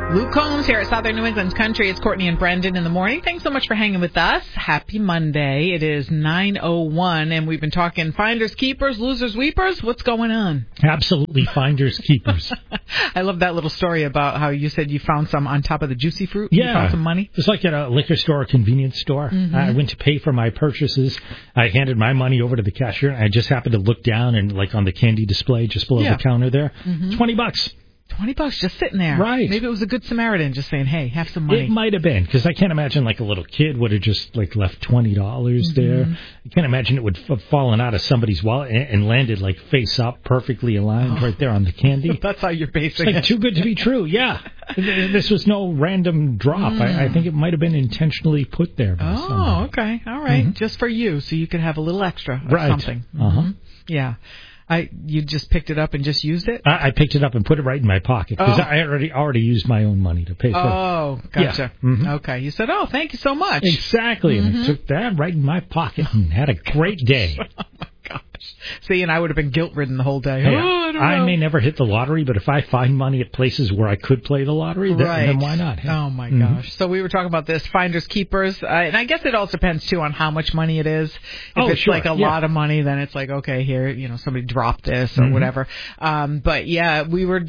Luke Combs here at Southern New England's Country. It's Courtney and Brendan in the morning. Thanks so much for hanging with us. Happy Monday. It is 9:01, and we've been talking finders, keepers, losers, weepers. What's going on? Absolutely finders, keepers. I love that little story about how you said you found some on top of the juicy fruit. Yeah. You found some money? It's like at a liquor store or convenience store. Mm-hmm. I went to pay for my purchases. I handed my money over to the cashier, and I just happened to look down and, like, on the candy display just below the counter there, $20. $20 just sitting there. Right. Maybe it was a good Samaritan just saying, hey, have some money. It might have been, because I can't imagine, like, a little kid would have just, like, left $20 there. I can't imagine it would have fallen out of somebody's wallet and landed, like, face up, perfectly aligned right there on the candy. That's how you're basing It's like too good to be true, yeah. This was no random drop. I think it might have been intentionally put there by somebody. Okay. All right. Just for you, so you could have a little extra of something. Yeah. You just picked it up and just used it? I picked it up and put it right in my pocket because I already used my own money to pay for it. Oh, gotcha. Yeah. Okay. You said, oh, thank you so much. Exactly. And I took that right in my pocket and had a great day. Oh, my gosh. See, and I would have been guilt-ridden the whole day. Hey, I may never hit the lottery, but if I find money at places where I could play the lottery, then why not? Hey. Oh, my gosh. So we were talking about this, finders, keepers, and I guess it all depends, too, on how much money it is. If it's like a lot of money, then it's like, okay, here, somebody dropped this or whatever. But, yeah, we were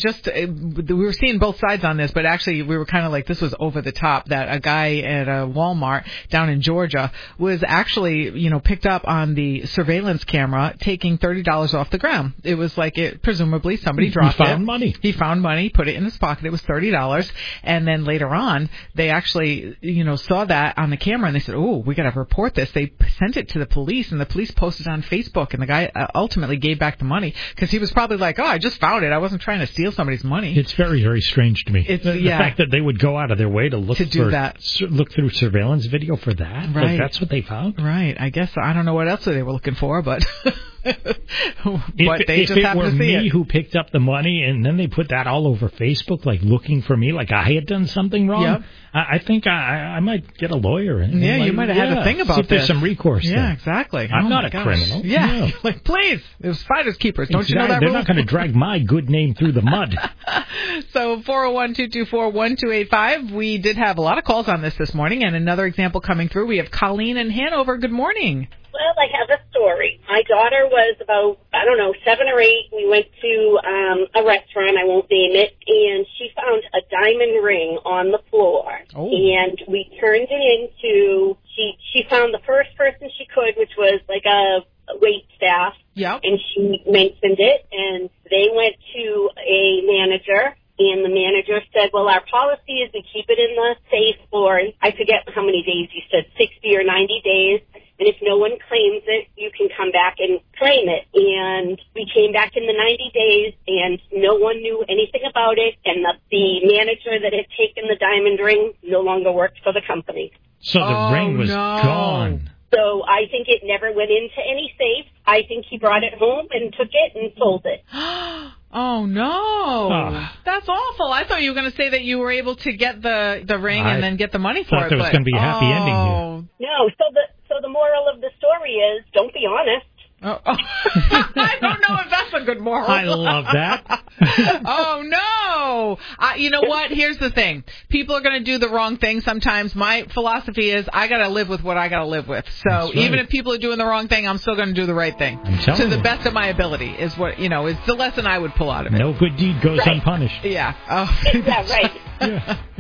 seeing both sides on this, but actually we were kind of like, this was over the top, that a guy at a Walmart down in Georgia was actually, picked up on the surveillance camera taking $30 off the ground. It was like presumably somebody dropped it. He found money. He found money, put it in his pocket. It was $30. And then later on, they actually, saw that on the camera and they said, oh, we got to report this. They sent it to the police and the police posted on Facebook and the guy ultimately gave back the money because he was probably like, oh, I just found it. I wasn't trying to steal somebody's money. It's very, very strange to me. The fact that they would go out of their way to look through surveillance video for that. Right. Like, that's what they found? Right. I guess I don't know what else they were looking for, but if they just happened to see it. If it were me who picked up the money and then they put that all over Facebook, like looking for me, like I had done something wrong, I think I might get a lawyer. You might have had to think about see if there's some recourse there. Yeah, exactly. I'm not a criminal. Yeah. Like, please, it was finders keepers. Don't you know that They're rule? not going to drag my good name through the mud. So 401-224-1285. We did have a lot of calls on this morning, and another example coming through. We have Colleen in Hanover. Good morning. Well, I have a story. My daughter was about, 7 or 8. We went to a restaurant, I won't name it, and she found a diamond ring on the floor. Oh. And we turned it into, she found the first person she could, which was like a wait staff. Yep. And she mentioned it, and they went to a manager. And the manager said, well, our policy is to keep it in the safe for, I forget how many days he said, 60 or 90 days. And if no one claims it, you can come back and claim it. And we came back in the 90 days, and no one knew anything about it. And the manager that had taken the diamond ring no longer worked for the company. So the ring was gone. So I think it never went into any safe. I think he brought it home and took it and sold it. Oh, no. That's awful. I thought you were going to say that you were able to get the ring and then get the money for it. I thought there was going to be a happy ending here. No, so the moral of the story is don't be honest. I don't know if that's a good moral. I love that. Oh, no. You know what? Here's the thing. People are going to do the wrong thing sometimes. My philosophy is I got to live with what I got to live with. So even if people are doing the wrong thing, I'm still going to do the right thing. To the best of my ability is what, is the lesson I would pull out of it. No good deed goes unpunished. Yeah. Is that right? Yeah.